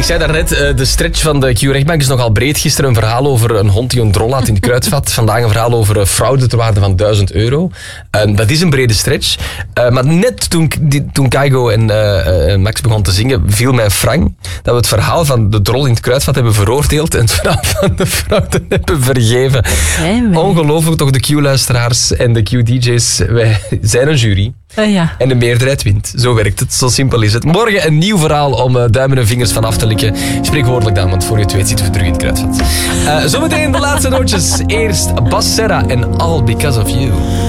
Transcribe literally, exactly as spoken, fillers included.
zei daarnet, uh, de stretch van de Q-rechtbank is nogal breed. Gisteren een verhaal over een hond die een drol had in het kruidvat. Vandaag een verhaal over uh, fraude ter waarde van duizend euro. Uh, dat is een brede stretch. Uh, maar net toen, die, toen Keigo en uh, uh, Max begon te zingen, viel mij frank dat we het verhaal van de drol in het kruidvat hebben veroordeeld en het verhaal van de fraude hebben vergeven. Hey, Ongelooflijk toch, de Q-luisteraars en de Q-D J's. Wij zijn een jury. Uh, ja. En de meerderheid wint. Zo werkt het. Zo simpel is het. Morgen een nieuw verhaal om uh, duimen en vingers van af te likken. Spreekwoordelijk dan, want voor je het weet zitten we terug in het kruidvat. Uh, zometeen de laatste nootjes. Eerst Bas Serra en All Because of You.